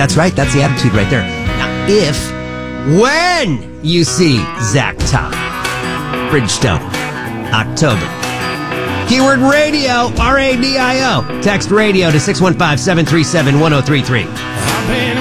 That's right. That's the attitude right there. Now, when you see Zach Top, Bridgestone, October. Keyword radio, RADIO. Text radio to 615-737-1033.